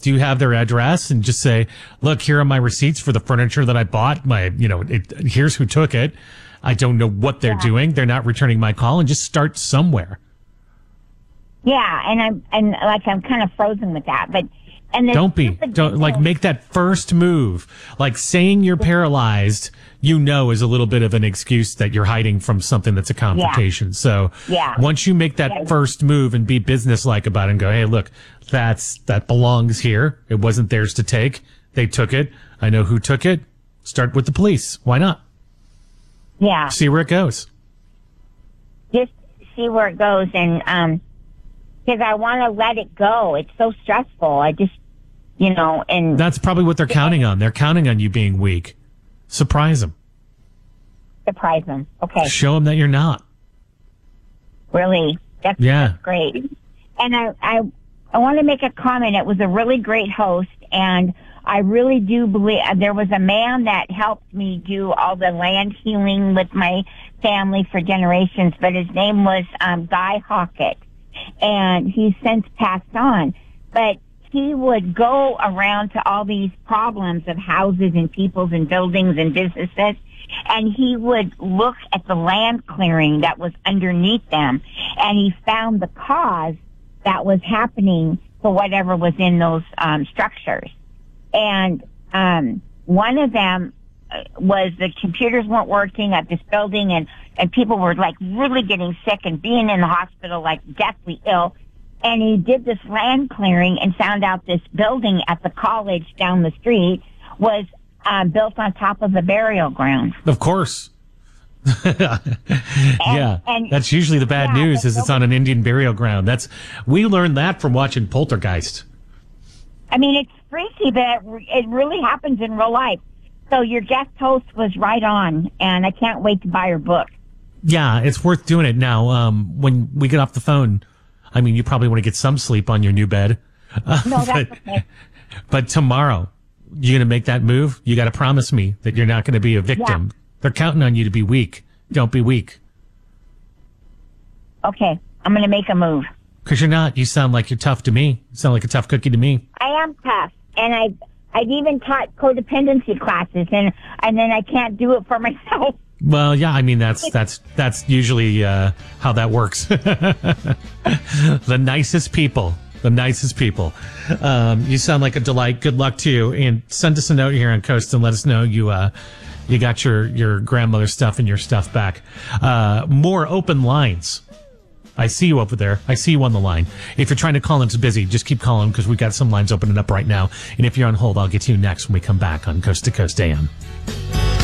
Do you have their address? And just say, look, here are my receipts for the furniture that I bought. Here's who took it. I don't know what they're doing. They're not returning my call, and just start somewhere. Yeah, and I'm kind of frozen with that, but don't make that first move. Like saying you're paralyzed, is a little bit of an excuse that you're hiding from something that's a confrontation. So once you make that first move and be businesslike about it and go, hey, look, that belongs here. It wasn't theirs to take. They took it. I know who took it. Start with the police. Why not? Yeah. See where it goes. Just see where it goes, and because I want to let it go. It's so stressful. I just, and that's probably what they're counting on. They're counting on you being weak. Surprise them. Surprise them. Okay. Show them that you're not. Really? That's great. And I want to make a comment. It was a really great host, and I really do believe there was a man that helped me do all the land healing with my family for generations, but his name was Guy Hockett, and he's since passed on. But he would go around to all these problems of houses and peoples and buildings and businesses, and he would look at the land clearing that was underneath them, and he found the cause that was happening for whatever was in those structures. And one of them was the computers weren't working at this building, and people were like really getting sick and being in the hospital like deathly ill. And he did this land clearing and found out this building at the college down the street was built on top of a burial ground. Of course. And that's usually the bad news is it's on an Indian burial ground. We learned that from watching Poltergeist. I mean, it's freaky, but it really happens in real life. So your guest host was right on, and I can't wait to buy her book. Yeah, it's worth doing it now. When we get off the phone, I mean, you probably want to get some sleep on your new bed. No, that's okay. But tomorrow, you're going to make that move. You got to promise me that you're not going to be a victim. Yeah. They're counting on you to be weak. Don't be weak. Okay, I'm going to make a move. Because you're not. You sound like you're tough to me. You sound like a tough cookie to me. I am tough. And I've even taught codependency classes, and then I can't do it for myself. Well, yeah, I mean, that's usually how that works. The nicest people. You sound like a delight. Good luck to you. And send us a note here on Coast and let us know you got your grandmother's stuff and your stuff back. More open lines. I see you over there. I see you on the line. If you're trying to call and it's busy, just keep calling because we've got some lines opening up right now. And if you're on hold, I'll get to you next when we come back on Coast to Coast AM.